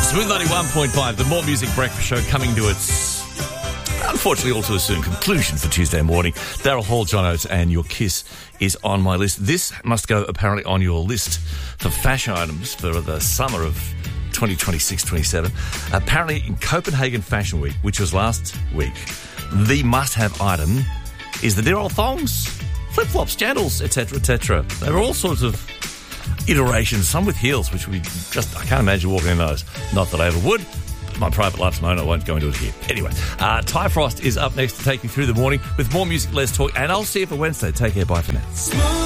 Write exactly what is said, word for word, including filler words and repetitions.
Smooth ninety-one point five, the More Music Breakfast Show, coming to its, unfortunately, all too a soon conclusion for Tuesday morning. Daryl Hall, John Oates, and Your Kiss is on my list. This must go apparently on your list for fashion items for the summer of twenty twenty-six twenty-seven. Apparently, in Copenhagen Fashion Week, which was last week, the must-have item is the dear old thongs, flip-flops, sandals, et cetera, et cetera. There are all sorts of iterations, some with heels, which we just, I can't imagine walking in those. Not that I ever would. My private life's my own. I won't go into it here. Anyway, uh, Ty Frost is up next to take you through the morning with more music, less talk, and I'll see you for Wednesday. Take care. Bye for now.